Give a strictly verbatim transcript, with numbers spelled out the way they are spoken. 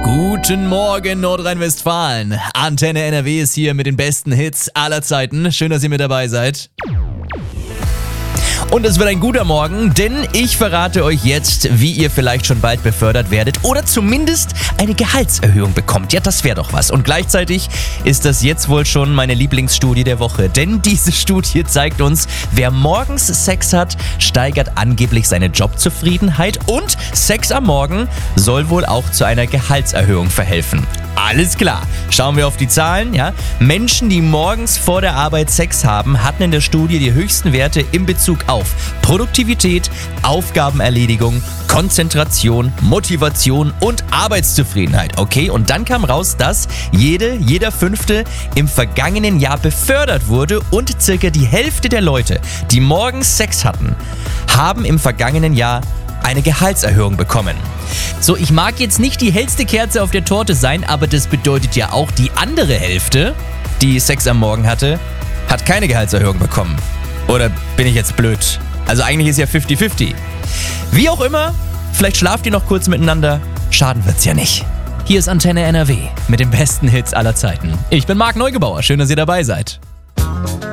Guten Morgen Nordrhein-Westfalen. Antenne N R W ist hier mit den besten Hits aller Zeiten. Schön, dass ihr mit dabei seid. Und es wird ein guter Morgen, denn ich verrate euch jetzt, wie ihr vielleicht schon bald befördert werdet oder zumindest eine Gehaltserhöhung bekommt. Ja, das wäre doch was. Und gleichzeitig ist das jetzt wohl schon meine Lieblingsstudie der Woche, denn diese Studie zeigt uns, wer morgens Sex hat, steigert angeblich seine Jobzufriedenheit und Sex am Morgen soll wohl auch zu einer Gehaltserhöhung verhelfen. Alles klar. Schauen wir auf die Zahlen. Ja? Menschen, die morgens vor der Arbeit Sex haben, hatten in der Studie die höchsten Werte in Bezug auf Produktivität, Aufgabenerledigung, Konzentration, Motivation und Arbeitszufriedenheit. Okay, und dann kam raus, dass jede, jeder Fünfte im vergangenen Jahr befördert wurde und circa die Hälfte der Leute, die morgens Sex hatten, haben im vergangenen Jahr eine Gehaltserhöhung bekommen. So, ich mag jetzt nicht die hellste Kerze auf der Torte sein, aber das bedeutet ja auch, die andere Hälfte, die Sex am Morgen hatte, hat keine Gehaltserhöhung bekommen. Oder bin ich jetzt blöd? Also eigentlich ist ja fifty fifty. Wie auch immer, vielleicht schlaft ihr noch kurz miteinander, schaden wird's ja nicht. Hier ist Antenne N R W mit den besten Hits aller Zeiten. Ich bin Marc Neugebauer, schön, dass ihr dabei seid.